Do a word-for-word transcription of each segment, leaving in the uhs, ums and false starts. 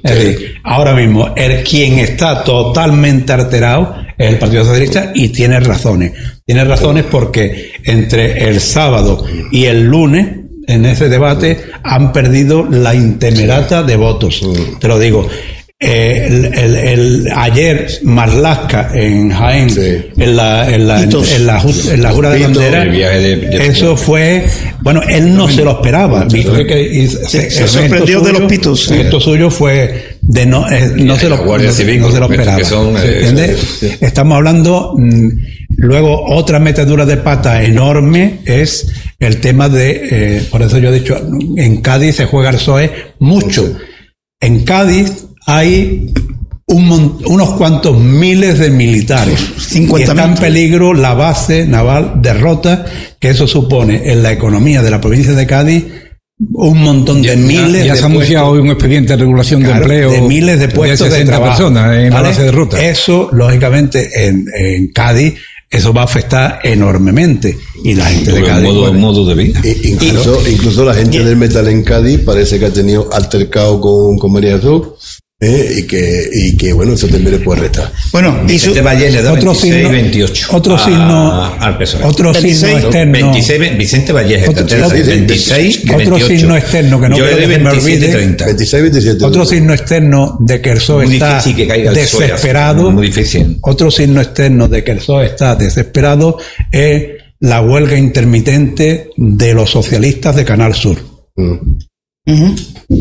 Es decir, ahora mismo, el quien está totalmente alterado es el Partido Socialista y tiene razones. Tiene razones porque entre el sábado y el lunes, en ese debate, han perdido la intemerata de votos. Te lo digo. Eh, el, el, el, ayer Marlaska en Jaén, sí. en la en la, en, en la, en la jura de bandera, de, de, eso fue, bueno, él no se lo esperaba. Visto que, y, se, se, se sorprendió suyo, de los pitos. Sí. Esto suyo fue de no, eh, no, se lo, no, no se lo esperaba. Son, eh, sí. Estamos hablando, mmm, luego otra metedura de pata enorme es el tema de, eh, por eso yo he dicho, en Cádiz se juega el P S O E mucho. En Cádiz hay un, unos cuantos miles de militares. cincuenta y está en peligro la base naval de Rota, que eso supone en la economía de la provincia de Cádiz un montón de ya, miles ya de se ha anunciado hoy un expediente de regulación claro, de empleo de miles de puestos de, de trabajo personas en ¿vale? la base de Rota. Eso, lógicamente, en, en Cádiz eso va a afectar enormemente y la gente de Cádiz modo, modo de vida. Incluso, incluso la gente del metal en Cádiz parece que ha tenido altercado con, con María Jesús. Eh, y que y que bueno, eso también le puede restar. Bueno, y su, Valle le da otro veintiséis signo, veintiocho otro signo a, al P S O E. Otro signo externo. veintiséis, Vicente Vallejo, otro, veintiséis, otro signo externo que no yo quiero que me olvide. veintiséis, veintisiete. Otro signo externo de que el P S O E está desesperado. Muy difícil. Otro signo externo de que el P S O E está desesperado es la huelga intermitente de los socialistas de Canal Sur. Mm. Uh-huh.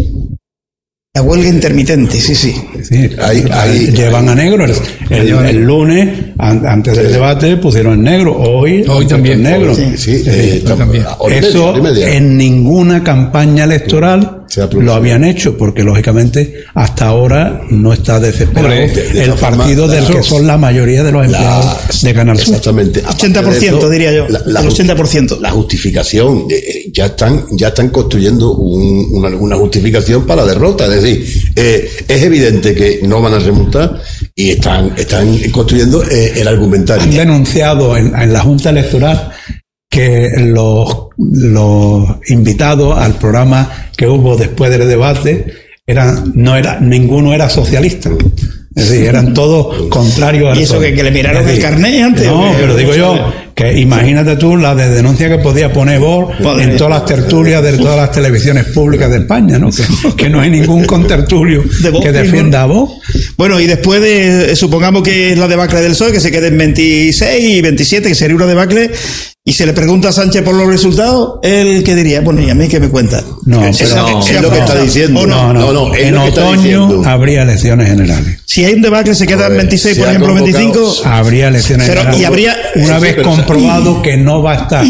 La huelga intermitente, sí, sí. sí ahí, ahí, llevan ahí, a negro. El, el, el lunes, an, antes del debate, pusieron en negro. Hoy, hoy también. Negro. Sí, sí, eh, eh, también. Eso en ninguna campaña electoral lo habían hecho, porque lógicamente hasta ahora no está desesperado Hombre, de, de el partido forma, del que son la mayoría de los empleados la, de Canal Sur. Exactamente. ochenta por ciento eso, diría yo. La, la, el ochenta por ciento. La justificación, eh, ya están ya están construyendo un, una, una justificación para la derrota. Es decir, eh, es evidente que no van a remontar y están, están construyendo eh, el argumentario. Han denunciado en, en la Junta Electoral que los, los invitados al programa que hubo después del debate eran, no era, ninguno era socialista. Es decir, eran todos contrarios al ¿Y eso que, que le miraron decir, el carnet antes? No, pero digo yo, que imagínate tú la de denuncia que podía poner vos en todas las tertulias de todas las televisiones públicas de España, ¿no? Que, que no hay ningún contertulio de que defienda a vos. Bueno, y después de, supongamos que es la debacle del P S O E, que se quede en veintiséis y veintisiete, que sería una debacle, y se le pregunta a Sánchez por los resultados, ¿él qué diría? Bueno, ¿y a mí qué me cuenta? No, pero no, es lo que está diciendo. No, no, no, no en otoño habría elecciones generales. Si hay un debacle, se queda en veintiséis, por ejemplo, veinticinco. Habría elecciones pero, generales. Y habría, una vez comprobado que no va a estar,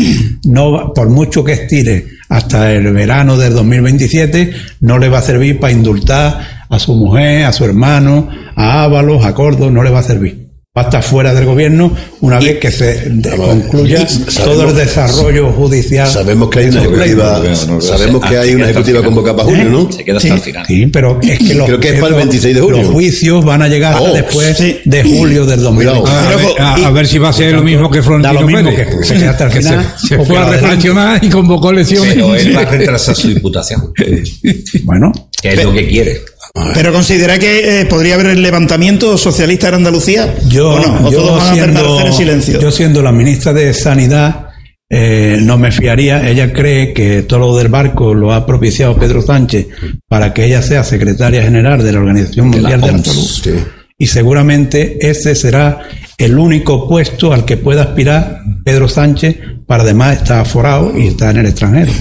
no por mucho que estire hasta el verano del dos mil veintisiete, no le va a servir para indultar a su mujer, a su hermano, a Ábalos, a Córdoba, no le va a servir. Va a estar fuera del gobierno una vez que se de, concluya sabemos, todo el desarrollo judicial. Sabemos que hay una ejecutiva, sabemos que hay una ejecutiva convocada para junio, ¿no? Se queda hasta sí, el final. Sí, pero es que los, creo que es para el veintiséis de julio. Los juicios van a llegar oh, después sí. de julio del dos mil veinte. A, a, ver, a, a ver si va a ser lo mismo que Florentino da lo mismo Pérez. Que se queda hasta el final. Se, se fue a reflexionar y convocó elecciones. Pero él va a retrasar su diputación. Bueno. Que es lo que quiere. Pero considera que eh, podría haber el levantamiento socialista en Andalucía. Yo, ¿o no? ¿O yo todos van siendo, a permanecer en silencio? Yo siendo la ministra de Sanidad eh, no me fiaría. Ella cree que todo lo del barco lo ha propiciado Pedro Sánchez para que ella sea secretaria general de la Organización Mundial de la Salud. Sí. Y seguramente ese será el único puesto al que pueda aspirar Pedro Sánchez, para además estar aforado y estar en el extranjero.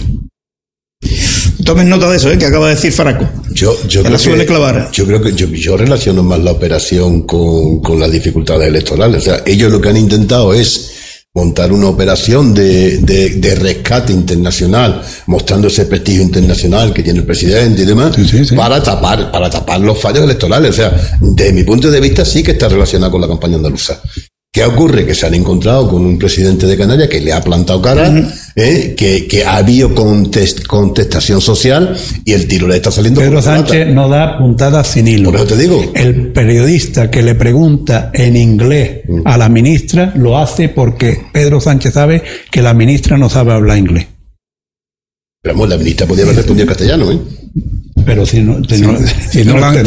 Tomen nota de eso, ¿eh? Que acaba de decir Faraco. Yo, yo, creo, la suele que, clavar. yo creo que yo, yo relaciono más la operación con, con las dificultades electorales. O sea, ellos lo que han intentado es montar una operación de, de, de rescate internacional, mostrando ese prestigio internacional que tiene el presidente y demás, sí, sí, sí. para tapar, para tapar los fallos electorales. O sea, desde mi punto de vista sí que está relacionado con la campaña andaluza. ¿Qué ocurre? Que se han encontrado con un presidente de Canarias que le ha plantado cara, uh-huh. eh, que, que ha habido contest, contestación social y el tiro le está saliendo. Pedro Sánchez no da puntadas sin hilo. Por eso te digo. El periodista que le pregunta en inglés uh-huh. a la ministra lo hace porque Pedro Sánchez sabe que la ministra no sabe hablar inglés. Pero vamos, la ministra podía haber respondido en castellano, ¿eh? Pero si no, si no, si no, si no,